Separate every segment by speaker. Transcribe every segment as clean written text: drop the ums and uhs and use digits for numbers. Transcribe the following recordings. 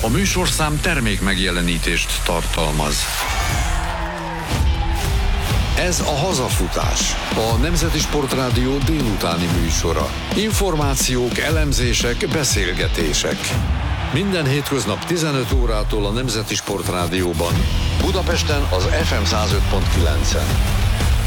Speaker 1: A műsorszám termék megjelenítést tartalmaz. Ez a Hazafutás, a Nemzeti Sportrádió délutáni műsora. Információk, elemzések, beszélgetések. Minden hétköznap 15 órától a Nemzeti Sportrádióban. Budapesten az FM 105.9-en.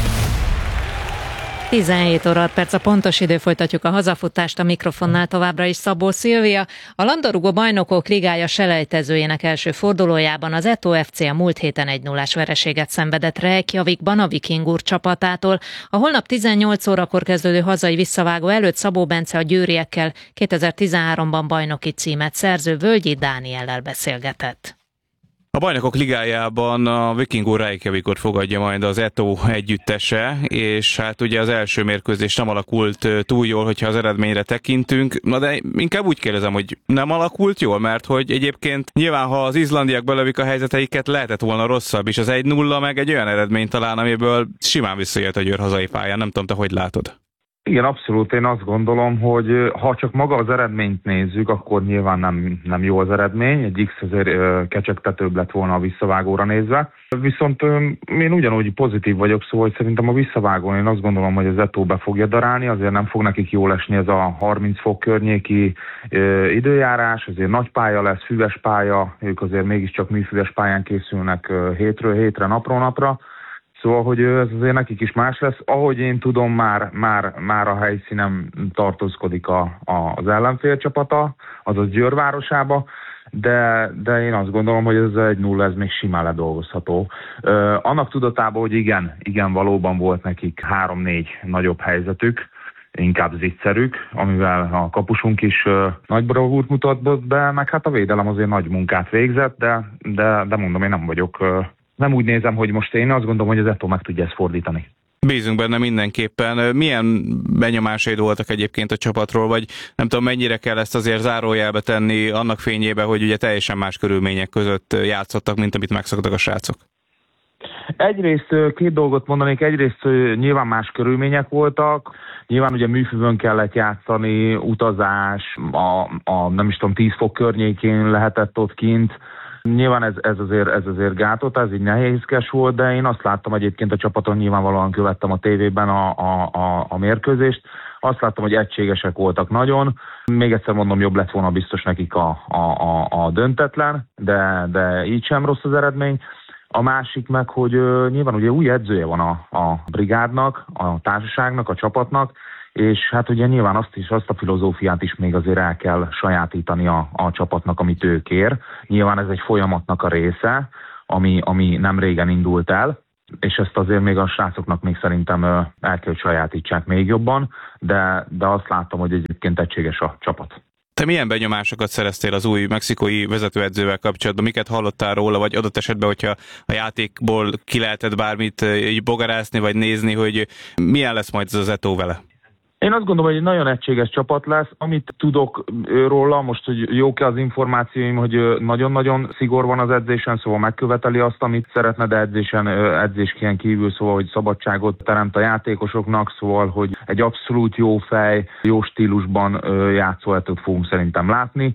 Speaker 2: 17 óra 6 perc a pontos idő, folytatjuk a hazafutást, a mikrofonnál továbbra is Szabó Szilvia. A labdarúgó bajnokok ligája selejtezőjének első fordulójában az Eto FC a múlt héten 1-0-ás vereséget szenvedett Reykjavikban a Viking Úr csapatától. A holnap 18 órakor kezdődő hazai visszavágó előtt Szabó Bence a győriekkel 2013-ban bajnoki címet szerző Völgyi Dániellel beszélgetett.
Speaker 3: A Bajnokok Ligájában a Viking Úr Reykjavikot fogadja majd az Eto együttese, és hát ugye az első mérkőzés nem alakult túl jól, hogyha az eredményre tekintünk. Na de inkább úgy kérdezem, hogy nem alakult jól, mert hogy egyébként nyilván, ha az izlandiak belövik a helyzeteiket, lehetett volna rosszabb, és az 1-0 meg egy olyan eredmény talán, amiből simán visszajött a Győr hazai pályán. Nem tudom, te hogy látod?
Speaker 4: Igen, abszolút. Én azt gondolom, hogy ha csak maga az eredményt nézzük, akkor nyilván nem jó az eredmény. Egy X azért kecsegtetőbb lett volna a visszavágóra nézve. Viszont én ugyanúgy pozitív vagyok, szóval szerintem a visszavágón én azt gondolom, hogy az Eto be fogja darálni, azért nem fog nekik jól esni ez a 30 fok környéki időjárás, azért nagy pálya lesz, füves pálya, ők azért mégiscsak műfüves pályán készülnek hétről hétre, napról napra. Szóval, hogy ez azért nekik is más lesz. Ahogy én tudom, már a helyszínen tartózkodik az ellenfél csapata, azaz Győr városába, de én azt gondolom, hogy ez 1-0, ez még simán ledolgozható. Annak tudatában, hogy igen, valóban volt nekik 3-4 nagyobb helyzetük, inkább zicserük, amivel a kapusunk is nagy bravúrt mutatott be, meg hát a védelem azért nagy munkát végzett, de mondom, én nem vagyok... Nem úgy nézem, hogy most én azt gondolom, hogy az Eto meg tudja ezt fordítani.
Speaker 3: Bízunk benne mindenképpen. Milyen benyomásaid voltak egyébként a csapatról, vagy nem tudom, mennyire kell ezt azért zárójelbe tenni annak fényébe, hogy ugye teljesen más körülmények között játszottak, mint amit megszoktak a srácok?
Speaker 4: Egyrészt két dolgot mondanék. Egyrészt nyilván más körülmények voltak. Nyilván ugye műfűvön kellett játszani, utazás, a nem is tudom, 10 fok környékén lehetett ott kint. Nyilván ez azért gátott, ez így nehézkes volt, de én azt láttam egyébként a csapaton, nyilvánvalóan követtem a tévében a mérkőzést, azt láttam, hogy egységesek voltak nagyon. Még egyszer mondom, jobb lett volna biztos nekik a döntetlen, de így sem rossz az eredmény. A másik meg, hogy nyilván ugye új edzője van a brigádnak, a társaságnak, a csapatnak, és hát ugye nyilván azt a filozófiát is még azért el kell sajátítani a csapatnak, amit ő kér. Nyilván ez egy folyamatnak a része, ami nem régen indult el, és ezt azért még a srácoknak még szerintem el kell, hogy sajátítsák még jobban, de azt láttam, hogy egyébként egységes a csapat.
Speaker 3: Te milyen benyomásokat szereztél az új mexikói vezetőedzővel kapcsolatban? Miket hallottál róla, vagy adott esetben, hogyha a játékból ki lehetett bármit így bogarászni, vagy nézni, hogy milyen lesz majd ez az Eto vele?
Speaker 4: Én azt gondolom, hogy egy nagyon egységes csapat lesz. Amit tudok róla, most, hogy jók-e az információim, hogy nagyon-nagyon szigor van az edzésen, szóval megköveteli azt, amit szeretne, de edzésként kívül, szóval, hogy szabadságot teremt a játékosoknak, szóval, hogy egy abszolút jó fej, jó stílusban játszó Etót fogunk szerintem látni.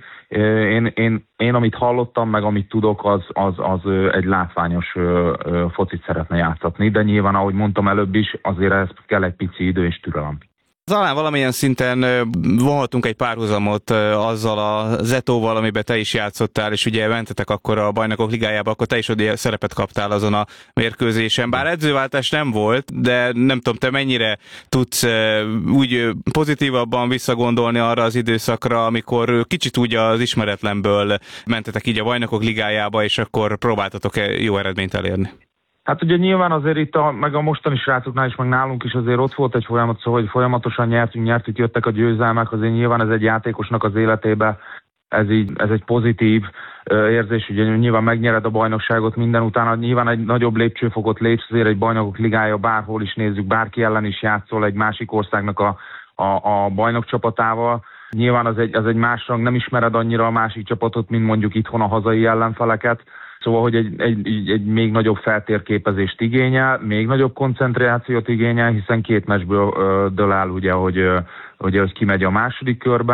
Speaker 4: Én amit hallottam, meg amit tudok, az egy látványos focit szeretne játszatni, de nyilván, ahogy mondtam előbb is, azért ez kell egy pici idő és türelem.
Speaker 3: Talán valamilyen szinten vonhatunk egy párhuzamot azzal az Etóval, amiben te is játszottál, és ugye mentetek akkor a Bajnokok Ligájába, akkor te is ugye szerepet kaptál azon a mérkőzésen. Bár edzőváltás nem volt, de nem tudom, te mennyire tudsz úgy pozitívabban visszagondolni arra az időszakra, amikor kicsit úgy az ismeretlenből mentetek így a Bajnokok Ligájába, és akkor próbáltatok jó eredményt elérni.
Speaker 4: Hát ugye nyilván azért itt meg a mostani srácoknál is, meg nálunk is azért ott volt egy folyamat, szóval hogy folyamatosan nyertük, jöttek a győzelmek, azért nyilván ez egy játékosnak az életébe, ez egy pozitív érzés, ugye nyilván megnyered a bajnokságot minden utána, nyilván egy nagyobb lépcsőfokot lépsz, azért egy Bajnokok Ligája, bárhol is nézzük, bárki ellen is játszol egy másik országnak a bajnok csapatával. Nyilván az egy más rang, nem ismered annyira a másik csapatot, mint mondjuk itthon a hazai ellenfeleket. Szóval, hogy egy még nagyobb feltérképezést igényel, még nagyobb koncentrációt igényel, hiszen két meccsből dől el, ugye, hogy kimegy a második körbe.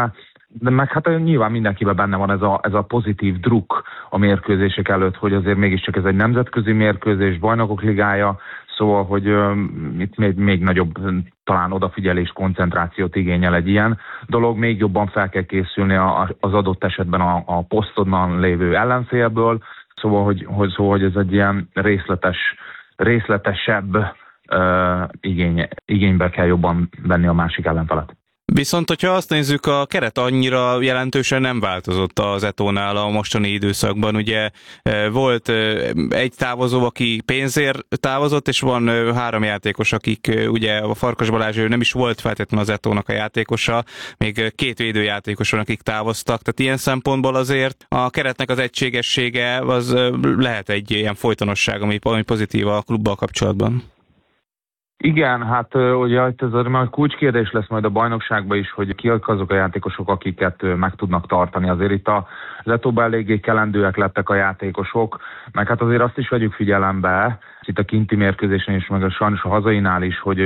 Speaker 4: De meg hát nyilván mindenkiben benne van ez a pozitív druk a mérkőzések előtt, hogy azért mégiscsak ez egy nemzetközi mérkőzés, Bajnokok Ligája, szóval, hogy itt még nagyobb talán odafigyelés, koncentrációt igényel egy ilyen dolog, még jobban fel kell készülni az adott esetben a posztodban lévő ellenfélből, szóval, hogy ez egy ilyen részletesebb igénybe kell jobban venni a másik ellenfelet.
Speaker 3: Viszont, hogyha azt nézzük, a keret annyira jelentősen nem változott az Etónál a mostani időszakban. Ugye volt egy távozó, aki pénzért távozott, és van 3 játékos, akik ugye a Farkas Balázs nem is volt feltétlenül az Etónak a játékosa, még 2 védőjátékos van, akik távoztak. Tehát ilyen szempontból azért a keretnek az egységessége az lehet egy ilyen folytonosság, ami pozitív a klubbal kapcsolatban.
Speaker 4: Igen, hát ugye ez a kulcskérdés lesz majd a bajnokságban is, hogy ki azok a játékosok, akiket meg tudnak tartani. Azért itt az Etóban eléggé kelendőek lettek a játékosok, meg hát azért azt is vegyük figyelembe, itt a kinti mérkőzésen is, meg sajnos a hazainál is, hogy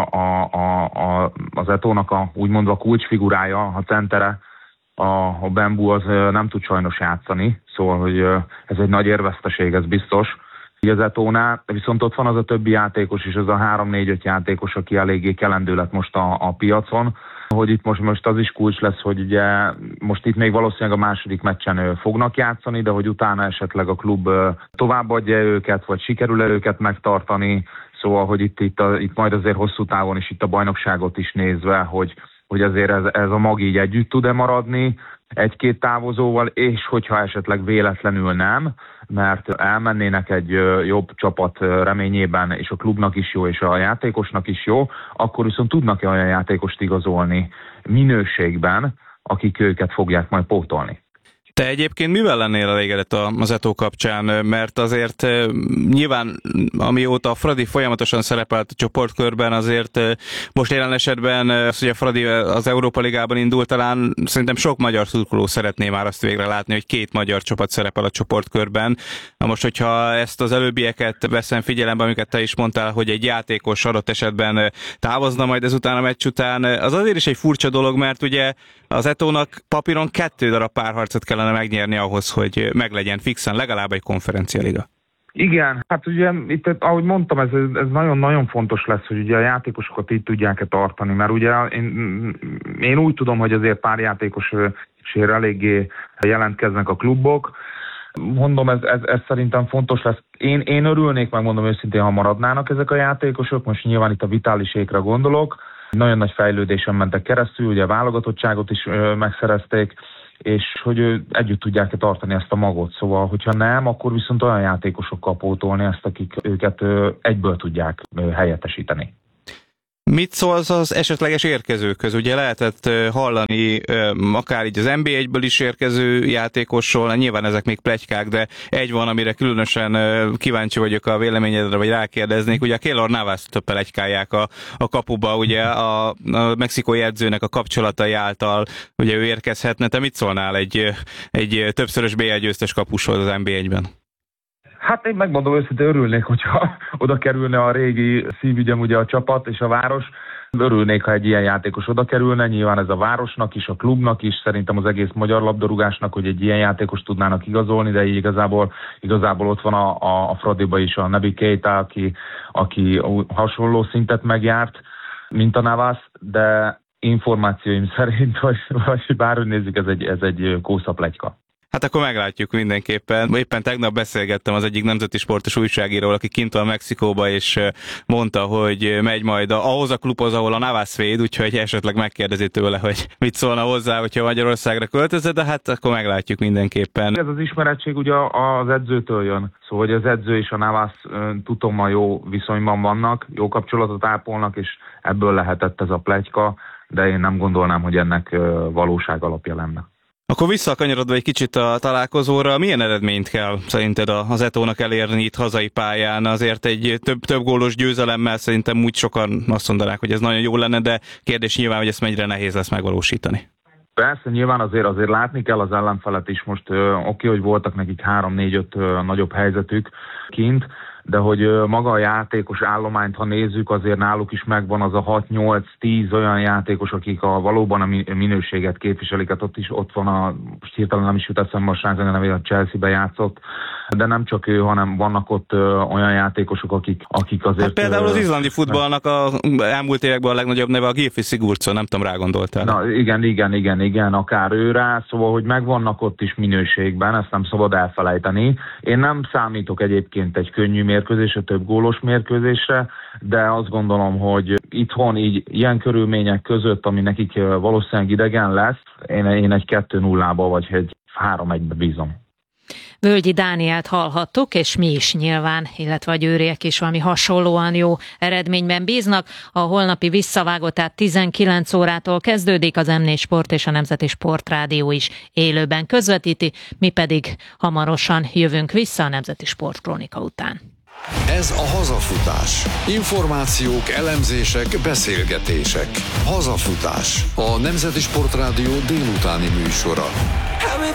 Speaker 4: az Etónak úgymond a kulcsfigurája, a centere, a Bembu az nem tud sajnos játszani, szóval hogy ez egy nagy érveszteség, ez biztos. Az Etónál, viszont ott van az a többi játékos is, az a 3-4-5 játékos, aki eléggé kelendő lett most a piacon, hogy itt most az is kulcs lesz, hogy ugye most itt még valószínűleg a második meccsen fognak játszani, de hogy utána esetleg a klub továbbadja őket, vagy sikerül őket megtartani, szóval, hogy itt majd azért hosszú távon is itt a bajnokságot is nézve, hogy azért ez a mag így együtt tud-e maradni, 1-2 távozóval, és hogyha esetleg véletlenül nem, mert elmennének egy jobb csapat reményében, és a klubnak is jó, és a játékosnak is jó, akkor viszont tudnak-e olyan játékost igazolni minőségben, akik őket fogják majd pótolni.
Speaker 3: Te egyébként mivel lennél elégedett az Etó kapcsán? Mert azért nyilván amióta a Fradi folyamatosan szerepelt a csoportkörben, azért most jelen esetben az, hogy a Fradi az Európa Ligában indult, talán szerintem sok magyar szurkoló szeretné már azt végre látni, hogy 2 magyar csapat szerepel a csoportkörben. Na most, hogyha ezt az előbbieket veszem figyelembe, amiket te is mondtál, hogy egy játékos adott esetben távozna majd ezután a meccs után, az azért is egy furcsa dolog, mert ugye az Etónak papíron 2 darab párharcot kellene megnyerni ahhoz, hogy meglegyen fixen legalább egy konferencialiga.
Speaker 4: Igen, hát ugye itt, ahogy mondtam, ez nagyon-nagyon fontos lesz, hogy ugye a játékosokat így tudják-e tartani, mert ugye én úgy tudom, hogy azért pár játékosért eléggé jelentkeznek a klubok. Mondom, ez szerintem fontos lesz. Én örülnék, megmondom őszintén, ha maradnának ezek a játékosok, most nyilván itt a Vitálisékra gondolok. Nagyon nagy fejlődésen mentek keresztül, ugye a válogatottságot is megszerezték, és hogy együtt tudják tartani ezt a magot. Szóval, hogyha nem, akkor viszont olyan játékosokkal pótolni ezt, akik őket egyből tudják helyettesíteni.
Speaker 3: Mit szólsz az esetleges érkezőkhöz? Ugye lehetett hallani akár így az NB1-ből is érkező játékosról, nyilván ezek még pletykák, de egy van, amire különösen kíváncsi vagyok a véleményedre, vagy rákérdeznék. Ugye a Keylor Navast pletykálják a kapuba, ugye a mexikói edzőnek a kapcsolatai által ugye ő érkezhetne. Te mit szólnál egy többszörös BL győztes kapushoz az NB1-ben?
Speaker 4: Hát én megmondom őszintén, örülnék, hogyha oda kerülne a régi szívügyem, ugye a csapat és a város. Örülnék, ha egy ilyen játékos oda kerülne, nyilván ez a városnak is, a klubnak is, szerintem az egész magyar labdarúgásnak, hogy egy ilyen játékos tudnának igazolni, de így igazából ott van a Fradiba is a Naby Keita, aki hasonló szintet megjárt, mint a Navas, de információim szerint, vagy bárhogy nézzük, ez egy kószapletyka.
Speaker 3: Hát akkor meglátjuk mindenképpen. Éppen tegnap beszélgettem az egyik nemzeti sportos újságíróval, aki kint van Mexikóba, és mondta, hogy megy majd ahhoz a klubhoz, ahol a Navas véd, úgyhogy esetleg megkérdezi tőle, hogy mit szólna hozzá, hogyha Magyarországra költözött, de hát akkor meglátjuk mindenképpen.
Speaker 4: Ez az ismerettség ugye az edzőtől jön, szóval hogy az edző és a Navas tudom, jó viszonyban vannak, jó kapcsolatot ápolnak, és ebből lehetett ez a pletyka, de én nem gondolnám, hogy ennek valóság alapja lenne.
Speaker 3: Akkor visszakanyarodva egy kicsit a találkozóra, milyen eredményt kell szerinted az Etónak elérni itt hazai pályán? Azért egy több gólos győzelemmel szerintem úgy sokan azt mondanák, hogy ez nagyon jó lenne, de kérdés nyilván, hogy ezt mennyire nehéz lesz megvalósítani.
Speaker 4: Persze, nyilván azért látni kell az ellenfelet is. Most oké, hogy voltak nekik 3-4-5 nagyobb helyzetük kint, de hogy maga a játékos állományt, ha nézzük, azért náluk is megvan az a 6-8-10 olyan játékos, akik valóban a minőséget képviselik. Hát ott van most hirtelen nem is jut eszembe a srác, a Chelsea-be játszott, de nem csak ő, hanem vannak ott olyan játékosok, akik azért...
Speaker 3: Hát például az izlandi futballnak a elmúlt években a legnagyobb neve a Gylfi Sigurdsson, nem tudom, rágondoltál.
Speaker 4: Na, igen, akár ő rá, szóval, hogy megvannak ott is minőségben, ezt nem szabad elfelejteni. Én nem számítok egyébként egy könnyű mérkőzésre, több gólos mérkőzésre, de azt gondolom, hogy itthon így ilyen körülmények között, ami nekik valószínűleg idegen lesz, én egy 2-0-ba vagy egy 3-1-be bízom.
Speaker 2: Völgyi Dánielt hallhattuk, és mi is nyilván, illetve a győriek is valami hasonlóan jó eredményben bíznak. A holnapi visszavágó, tehát 19 órától kezdődik, az M4 Sport és a Nemzeti Sportrádió is élőben közvetíti, mi pedig hamarosan jövünk vissza a Nemzeti Sportkrónika után.
Speaker 1: Ez a Hazafutás. Információk, elemzések, beszélgetések. Hazafutás. A Nemzeti Sportrádió délutáni műsora.